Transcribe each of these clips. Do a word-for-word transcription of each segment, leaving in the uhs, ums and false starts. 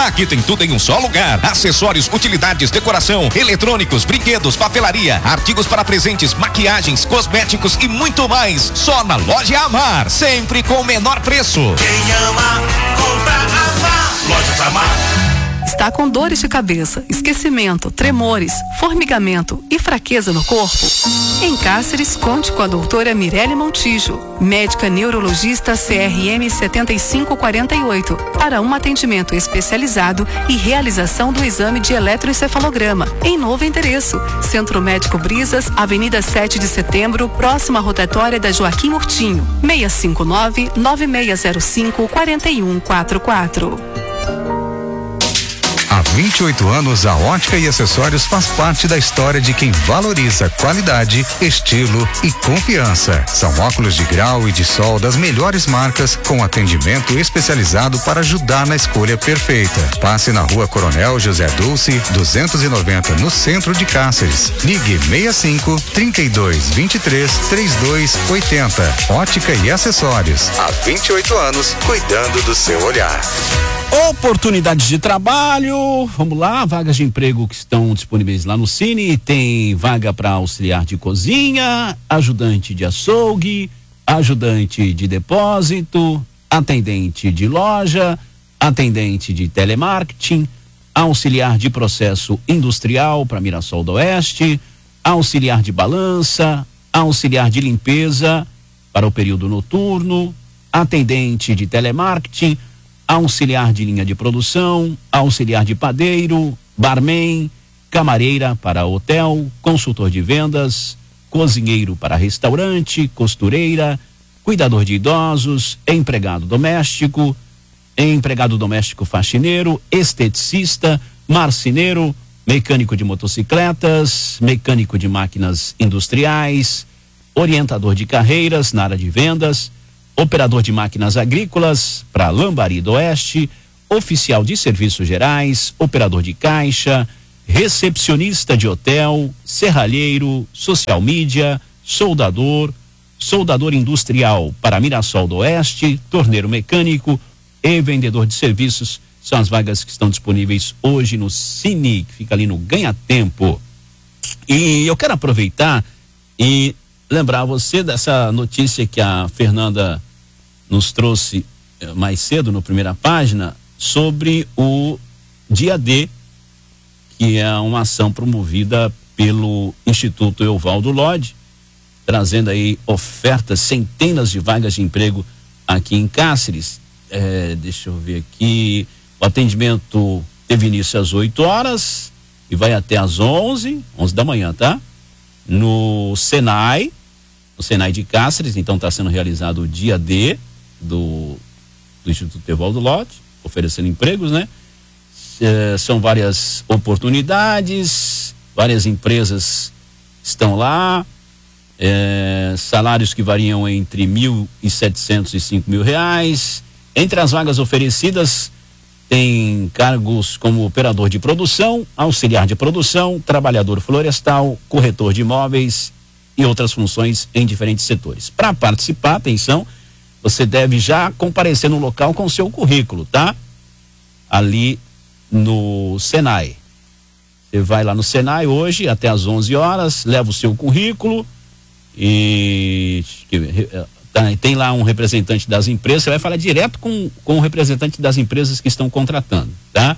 Aqui tem tudo em um só lugar. Acessórios, utilidades, decoração, eletrônicos, brinquedos, papelaria, artigos para presentes, maquiagens, cosméticos e muito mais. Só na Loja Amar, sempre com o menor preço. Quem ama, compra Amar. Lojas Amar. Está com dores de cabeça, esquecimento, tremores, formigamento e fraqueza no corpo? Em Cáceres, conte com a doutora Mirelle Montijo, médica neurologista C R M setenta e cinco quarenta e oito, para um atendimento especializado e realização do exame de eletroencefalograma, em novo endereço, Centro Médico Brisas, Avenida sete de Setembro, próxima à rotatória da Joaquim Murtinho, seis cinco nove, nove seis zero cinco, quatro um quatro quatro. Há vinte e oito anos, a Ótica e Acessórios faz parte da história de quem valoriza qualidade, estilo e confiança. São óculos de grau e de sol das melhores marcas, com atendimento especializado para ajudar na escolha perfeita. Passe na Rua Coronel José Dulce, duzentos e noventa, no centro de Cáceres. Ligue seis cinco, trinta e dois, vinte e três, trinta e dois, oitenta. Ótica e Acessórios. Há vinte e oito anos, cuidando do seu olhar. Oportunidades de trabalho, vamos lá, vagas de emprego que estão disponíveis lá no Cine. Tem vaga para auxiliar de cozinha, ajudante de açougue, ajudante de depósito, atendente de loja, atendente de telemarketing, auxiliar de processo industrial para Mirassol do Oeste, auxiliar de balança, auxiliar de limpeza para o período noturno, atendente de telemarketing, auxiliar de linha de produção, auxiliar de padeiro, barman, camareira para hotel, consultor de vendas, cozinheiro para restaurante, costureira, cuidador de idosos, empregado doméstico, empregado doméstico faxineiro, esteticista, marceneiro, mecânico de motocicletas, mecânico de máquinas industriais, orientador de carreiras na área de vendas, operador de máquinas agrícolas para Lambari do Oeste, oficial de serviços gerais, operador de caixa, recepcionista de hotel, serralheiro, social media, soldador, soldador industrial para Mirassol do Oeste, torneiro mecânico e vendedor de serviços. São as vagas que estão disponíveis hoje no Cine, que fica ali no Ganha Tempo. E eu quero aproveitar e lembrar você dessa notícia que a Fernanda nos trouxe mais cedo no primeira página sobre o Dia D, que é uma ação promovida pelo Instituto Evaldo Lodge, trazendo aí ofertas, centenas de vagas de emprego aqui em Cáceres. É, deixa eu ver aqui, o atendimento teve início às oito horas e vai até às onze, onze da manhã, tá? No Senai, no Senai de Cáceres, então está sendo realizado o Dia D do, do Instituto Evaldo Lodge, oferecendo empregos, né? É, são várias oportunidades, várias empresas estão lá, é, salários que variam entre mil e setecentos e cinco mil reais. Entre as vagas oferecidas tem cargos como operador de produção, auxiliar de produção, trabalhador florestal, corretor de imóveis e outras funções em diferentes setores. Para participar, atenção, você deve já comparecer no local com o seu currículo, tá? Ali no Senai. Você vai lá no Senai hoje até às onze horas, leva o seu currículo e tem lá um representante das empresas. Você vai falar direto com, com o representante das empresas que estão contratando, tá?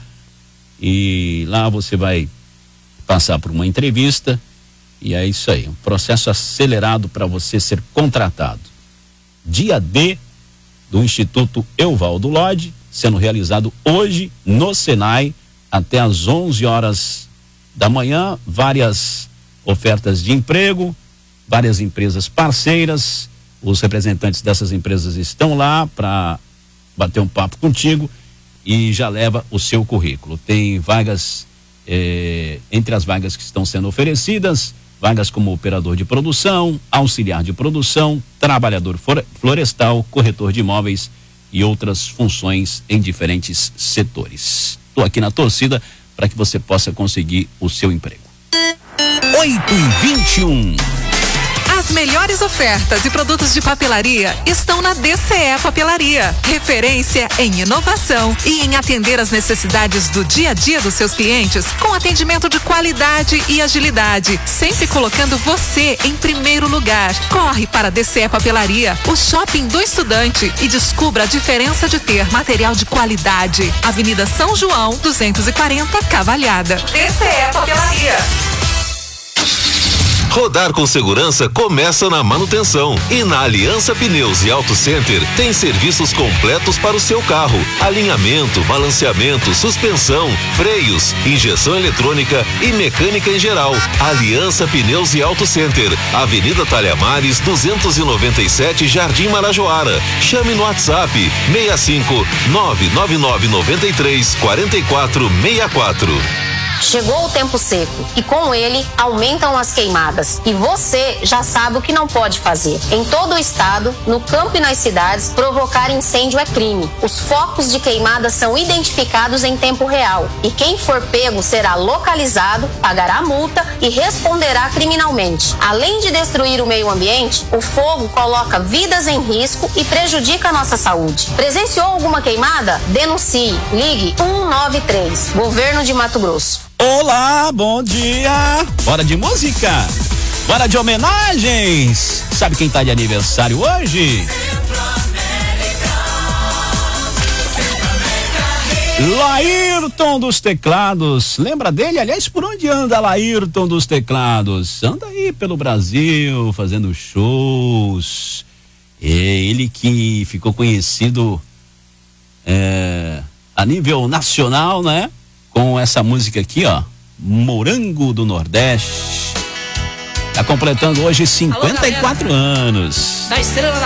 E lá você vai passar por uma entrevista e é isso aí, um processo acelerado para você ser contratado. Dia D do Instituto Evaldo Lodge, sendo realizado hoje no Senai até às onze horas da manhã. Várias ofertas de emprego, várias empresas parceiras. Os representantes dessas empresas estão lá para bater um papo contigo e já leva o seu currículo. Tem vagas, eh, entre as vagas que estão sendo oferecidas, vagas como operador de produção, auxiliar de produção, trabalhador florestal, corretor de imóveis e outras funções em diferentes setores. Estou aqui na torcida para que você possa conseguir o seu emprego. oito e vinte e um. As melhores ofertas e produtos de papelaria estão na D C E Papelaria. Referência em inovação e em atender as necessidades do dia a dia dos seus clientes com atendimento de qualidade e agilidade, sempre colocando você em primeiro lugar. Corre para a D C E Papelaria, o shopping do estudante, e descubra a diferença de ter material de qualidade. Avenida São João, duzentos e quarenta, Cavalhada. D C E Papelaria. Rodar com segurança começa na manutenção. E na Aliança Pneus e Auto Center tem serviços completos para o seu carro: alinhamento, balanceamento, suspensão, freios, injeção eletrônica e mecânica em geral. Aliança Pneus e Auto Center, Avenida Talhamares, duzentos e noventa e sete, Jardim Marajoara. Chame no WhatsApp seis cinco nove nove nove nove três quatro quatro seis quatro. Chegou o tempo seco e com ele aumentam as queimadas. E você já sabe o que não pode fazer. Em todo o estado, no campo e nas cidades, provocar incêndio é crime. Os focos de queimada são identificados em tempo real. E quem for pego será localizado, pagará multa e responderá criminalmente. Além de destruir o meio ambiente, o fogo coloca vidas em risco e prejudica a nossa saúde. Presenciou alguma queimada? Denuncie. Ligue um nove três. Governo de Mato Grosso. Olá, bom dia. Bora de música, bora de homenagens. Sabe quem tá de aniversário hoje? Laírton dos Teclados. Lembra dele? Aliás, por onde anda Laírton dos Teclados? Anda aí pelo Brasil fazendo shows. É ele que ficou conhecido é, a nível nacional, né? Com essa música aqui, ó, Morango do Nordeste. Tá completando hoje cinquenta e quatro anos. Da Estrela